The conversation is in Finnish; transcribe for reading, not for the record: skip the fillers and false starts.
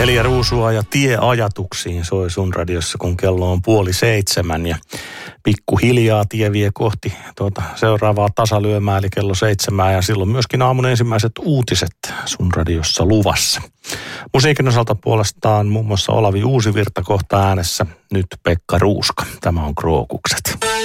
Neljä ruusua ja tie ajatuksiin soi sun radiossa, kun kello on 6:30 ja pikkuhiljaa tie vie kohti seuraavaa tasalyömää, eli kello 7 ja silloin myöskin aamun ensimmäiset uutiset sun radiossa luvassa. Musiikin osalta puolestaan muun muassa Olavi Uusivirta kohta äänessä, nyt Pekka Ruuska. Tämä on Krookukset.